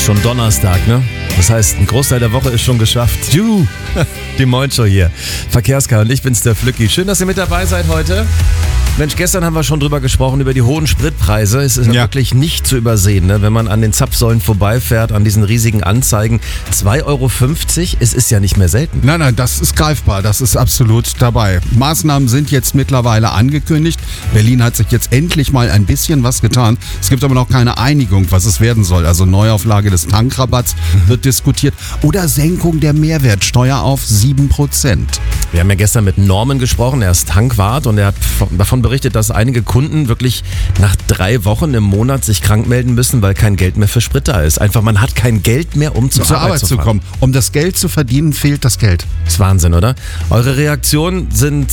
Schon Donnerstag, ne? Das heißt, ein Großteil der Woche ist schon geschafft. Juhu! Die Moin-Show hier. Verkehrskar und ich bin's, der Flücki. Schön, dass ihr mit dabei seid heute. Mensch, gestern haben wir schon drüber gesprochen, über die hohen Spritpreise. Es ist ja wirklich nicht zu übersehen, ne? Wenn man an den Zapfsäulen vorbeifährt, an diesen riesigen Anzeigen. 2,50 Euro, es ist ja nicht mehr selten. Nein, das ist greifbar, das ist absolut dabei. Maßnahmen sind jetzt mittlerweile angekündigt. Berlin hat sich jetzt endlich mal ein bisschen was getan. Es gibt aber noch keine Einigung, was es werden soll. Also Neuauflage des Tankrabatts wird diskutiert oder Senkung der Mehrwertsteuer auf 7%. Wir haben ja gestern mit Norman gesprochen, er ist Tankwart und er hat davon berichtet, dass einige Kunden wirklich nach 3 Wochen im Monat sich krank melden müssen, weil kein Geld mehr für Sprit da ist. Einfach, man hat kein Geld mehr, um zur Arbeit zu kommen. Um das Geld zu verdienen, fehlt das Geld. Das ist Wahnsinn, oder? Eure Reaktionen sind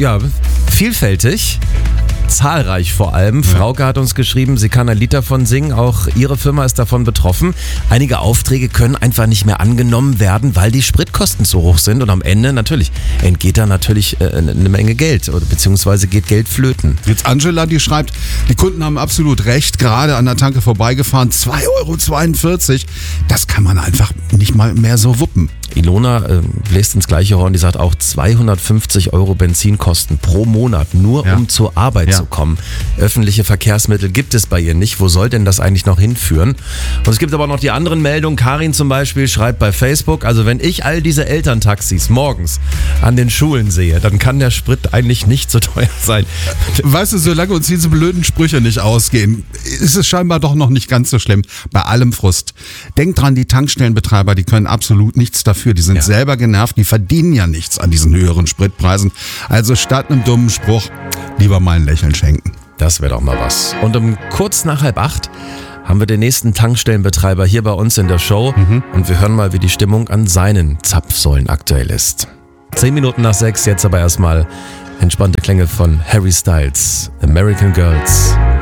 vielfältig. Zahlreich vor allem. Frauke hat uns geschrieben, sie kann ein Lied davon singen, auch ihre Firma ist davon betroffen. Einige Aufträge können einfach nicht mehr angenommen werden, weil die Spritkosten zu hoch sind und am Ende entgeht da natürlich eine Menge Geld oder beziehungsweise geht Geld flöten. Jetzt Angela, die schreibt, die Kunden haben absolut recht, gerade an der Tanke vorbeigefahren, 2,42 Euro, das kann man einfach nicht mal mehr so wuppen. Ilona bläst ins gleiche Horn, die sagt auch 250 Euro Benzinkosten pro Monat, nur um zur Arbeit zu kommen. Öffentliche Verkehrsmittel gibt es bei ihr nicht. Wo soll denn das eigentlich noch hinführen? Und es gibt aber noch die anderen Meldungen. Karin zum Beispiel schreibt bei Facebook, also wenn ich all diese Elterntaxis morgens an den Schulen sehe, dann kann der Sprit eigentlich nicht so teuer sein. Weißt du, solange uns diese blöden Sprüche nicht ausgehen, ist es scheinbar doch noch nicht ganz so schlimm. Bei allem Frust. Denkt dran, die Tankstellenbetreiber, die können absolut nichts dafür. Die sind selber genervt, die verdienen ja nichts an diesen höheren Spritpreisen. Also statt einem dummen Spruch lieber mal ein Lächeln schenken. Das wäre doch mal was. Und um kurz nach 7:30 haben wir den nächsten Tankstellenbetreiber hier bei uns in der Show. Und wir hören mal, wie die Stimmung an seinen Zapfsäulen aktuell ist. 10 Minuten nach 6, jetzt aber erstmal entspannte Klänge von Harry Styles, American Girls.